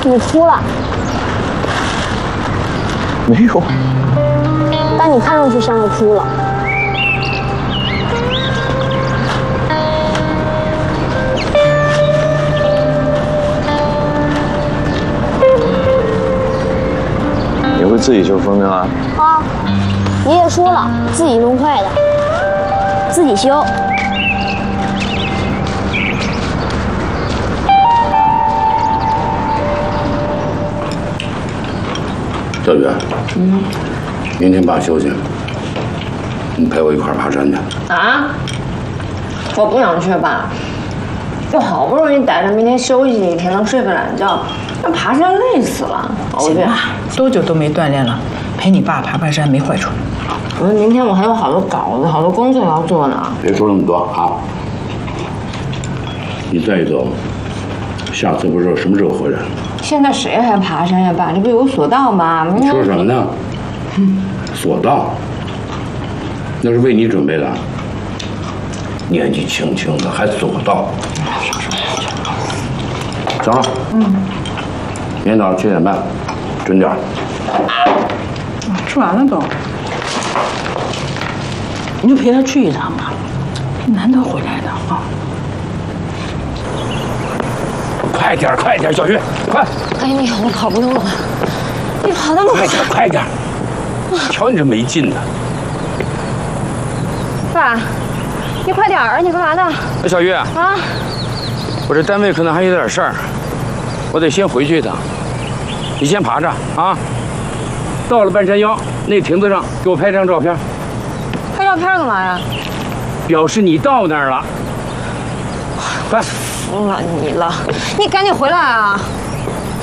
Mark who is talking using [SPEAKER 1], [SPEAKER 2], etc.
[SPEAKER 1] 你哭了？
[SPEAKER 2] 没有。
[SPEAKER 1] 但你看上去像是哭了。
[SPEAKER 2] 你会自己修风筝啊？
[SPEAKER 1] 啊，爷爷说了，自己弄坏的，自己修。
[SPEAKER 3] 小雨，明天爸休息，你陪我一块儿爬山去。
[SPEAKER 4] 啊？我不想去吧，就好不容易逮着明天休息一天，能睡个懒觉，那爬山累死了。
[SPEAKER 5] 行吧，多久都没锻炼了，陪你爸爬爬山没坏处。
[SPEAKER 4] 可是明天我还有好多稿子、好多工作要做呢。
[SPEAKER 3] 别说那么多啊！你再一走，下次不知道什么时候回来。
[SPEAKER 4] 现在谁还爬山呀，爸？这不有个索道吗？
[SPEAKER 3] 你说什么呢？索道，那是为你准备的。年纪轻轻的还索道。行了，明天早上7点半，准点。
[SPEAKER 5] 吃完了都，你就陪他去一趟吧，难得回来的啊。
[SPEAKER 3] 快点，快点，小玉，快！
[SPEAKER 4] 哎呀，我跑不动了，你跑那么快，
[SPEAKER 3] 快点！瞧你这没劲的。
[SPEAKER 4] 爸，你快点儿，你干嘛呢？
[SPEAKER 3] 小玉
[SPEAKER 4] 啊，
[SPEAKER 3] 我这单位可能还有点事儿，我得先回去一趟。你先爬着啊，到了半山腰那亭子上给我拍张照片。
[SPEAKER 4] 拍照片干嘛呀？
[SPEAKER 3] 表示你到那儿了。快！
[SPEAKER 4] 服了你了，你赶紧回来啊！